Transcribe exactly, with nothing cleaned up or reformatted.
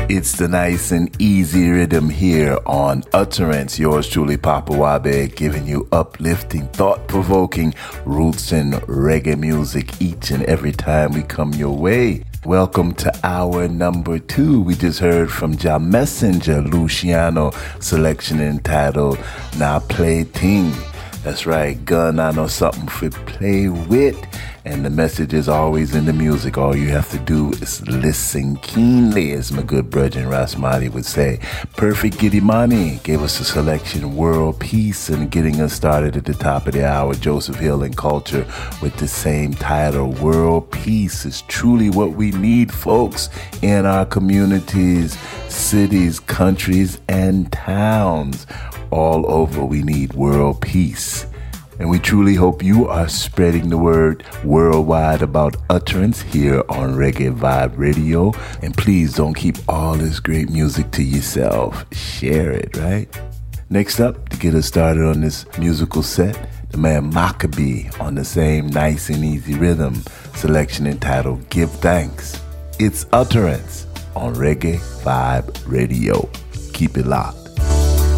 It's the nice and easy rhythm here on Utterance. Yours truly, Papa Wabe, giving you uplifting, thought-provoking roots and reggae music each and every time we come your way. Welcome to hour number two. We just heard from Ja Messenger, Luciano, selection entitled Now Play Ting. That's right, gun, I know something for play with. And the message is always in the music. All you have to do is listen keenly, as my good brethren Rasmati would say. Perfect Giddimani gave us a selection, World Peace, and getting us started at the top of the hour, Joseph Hill and Culture with the same title. World Peace is truly what we need, folks, in our communities, cities, countries, and towns. All over, we need world peace. And we truly hope you are spreading the word worldwide about Utterance here on Reggae Vibe Radio. And please don't keep all this great music to yourself. Share it, right? Next up, to get us started on this musical set, the man Maccabee on the same nice and easy rhythm, selection entitled Give Thanks. It's Utterance on Reggae Vibe Radio. Keep it locked.